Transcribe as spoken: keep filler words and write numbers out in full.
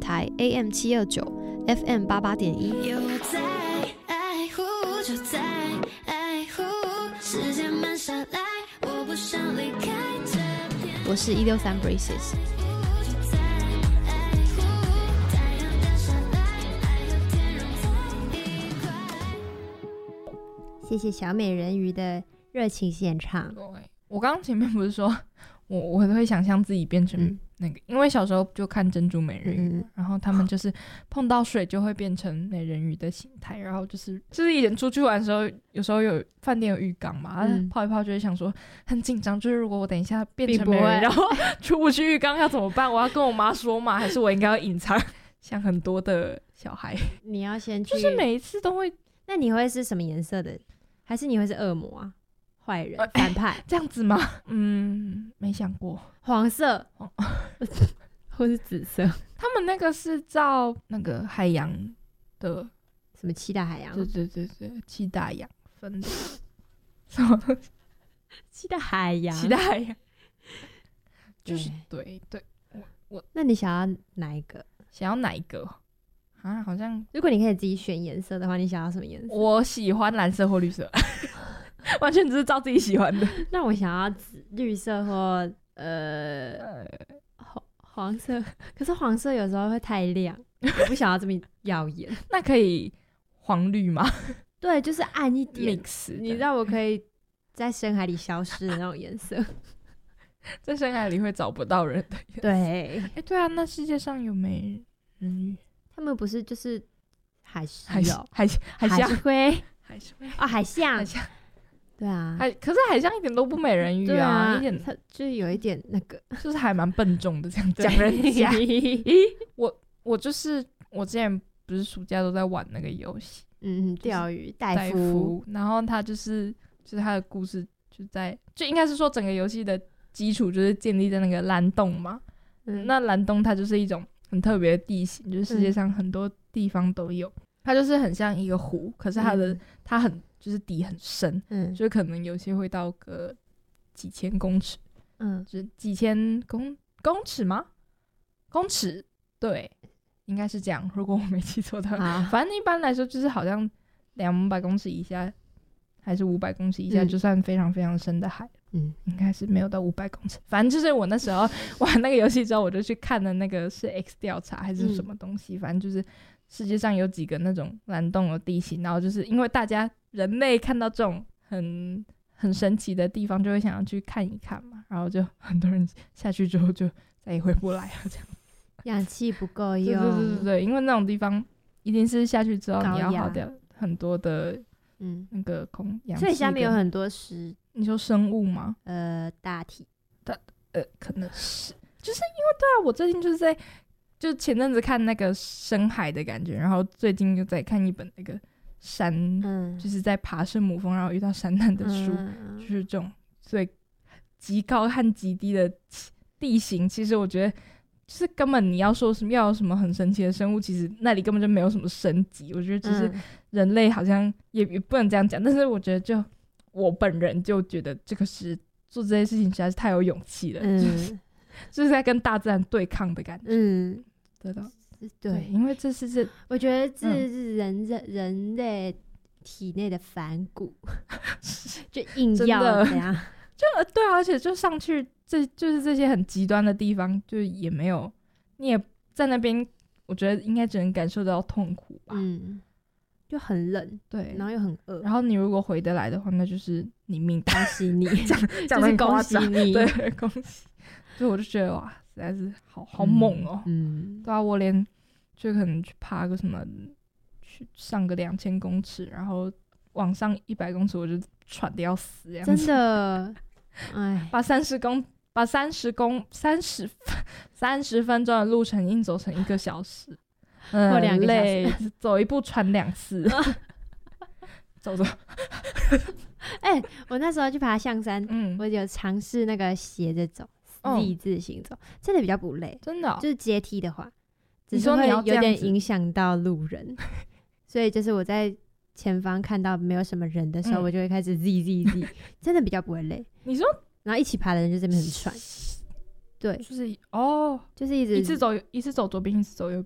台 A M 七二九 F M 八八点一。 有我在爱护，就在爱护，时间慢下来，我不想离开这片。 我是一六三 Braces。 谢谢小美人鱼的热情献唱。 对，我刚刚前面不是说我我会想象自己变成那个、嗯、因为小时候就看珍珠美人鱼、嗯、然后他们就是碰到水就会变成美人鱼的形态，然后就是就是以前出去玩的时候，有时候有饭店有浴缸嘛、嗯、泡一泡就会想说很紧张，就是如果我等一下变成美人鱼然后出不去浴缸要怎么办，我要跟我妈说嘛，还是我应该要隐藏，像很多的小孩你要先去， 就是每一次都会。 那你会是什么颜色的？还是你会是恶魔啊？坏人、呃、反派、欸、 这样子吗？嗯，没想过。 黄色或是紫色。 他们那个是照那个海洋的什么七大海洋？ 对对对对，七大洋分的。什么东西？ 七大海洋？ 七大海洋。就是对对，我我那你想要哪一个？ 想要哪一个？啊，好像如果你可以自己选颜色的话，你想要什么颜色？ 我喜欢蓝色或绿色，完全只是照自己喜欢的。 那我想要紫、绿色或呃黄黄色，可是黄色有时候会太亮，我不想要这么耀眼。 那可以黄绿吗？ 对，就是暗一点 mix， 你知道我可以在深海里消失的那种颜色。 在深海里会找不到人的颜色。 对， 哎、欸，对啊，那世界上有美人鱼？ 他们不是就是海狮哦， 海海海狮龟， 海狮龟啊，海象， 海象， 对啊， 海可是海象一点都不美人鱼啊， 啊一点它就是有一点那个， 就是还蛮笨重的这样讲人家。我我就是我之前不是暑假都在玩那个游戏， 嗯，钓鱼戴夫， 然后他就是就是他的故事就在就应该是说整个游戏的基础就是建立在那个蓝洞嘛，嗯，那蓝洞它就是一种很特别的地形，就是世界上很多地方都有、嗯、它就是很像一个湖，可是它的、嗯、它很就是底很深，嗯，就是可能有些会到个几千公尺，嗯，就是几千公公尺吗？公尺，对，应该是这样，如果我没记错的话，反正一般来说就是好像两百公尺以下还是五百公尺以下、嗯、就算非常非常深的海，嗯，应该是没有到五百公尺。反正就是我那时候玩那个游戏之后，我就去看了那个是 X 调查还是什么东西、嗯，反正就是世界上有几个那种蓝洞的地形，然后就是因为大家人类看到这种很很神奇的地方，就会想要去看一看嘛，然后就很多人下去之后就再也回不来了，这样氧气不够用。 对对对对，因为那种地方一定是下去之后你要耗掉很多的。嗯，那个空氧气， 所以下面有很多石， 你说生物吗？ 呃，大体， 大呃，可能是，就是因为对啊，我最近就是在，就前阵子看那个深海的感觉，然后最近又在看一本那个山，嗯，就是在爬圣母峰，然后遇到山难的书、嗯，就是这种最极高和极低的地形，其实我觉得。就是根本你要说什么要有什么很神奇的生物，其实那里根本就没有什么升级。我觉得只是人类好像也、嗯、也不能这样讲，但是我觉得就我本人就觉得这个是做这些事情实在是太有勇气了，嗯、就是就是在跟大自然对抗的感觉。嗯，对的， 对， 对，因为这是这， 我觉得这是人人、嗯、人类体内的反骨，就硬要这样。 就对啊，而且就上去，这就是这些很极端的地方，就也没有，你也在那边，我觉得应该只能感受到痛苦吧。嗯， 就很冷， 对， 然后又很饿， 然后你如果回得来的话，那就是你命大， 恭喜你， 讲讲得恭喜你，对，恭喜。所以我就觉得哇，实在是好好猛哦、喔。嗯，对啊，我连就可能去爬个什么，去上个两千公尺，然后往上一百公尺，我就喘得要死，这样子。 真的。哎， 把三十公把三十公三十三十分钟的路程硬走成一个小时，嗯， 或两个小时累，走一步喘两次，走走。 哎、欸，我那时候去爬象山，嗯，我有尝试那个斜着走，自己自行走，真的比较不累， 真的、哦， 就是阶梯的话，只是会有点影响到路人，所以就是我在。前方看到没有什么人的时候、嗯、我就会开始 z z z 真的比较不会累。 你说然后一起爬的人就这边很喘，对， 就是哦， 就是一直一次走一次走左边一次走右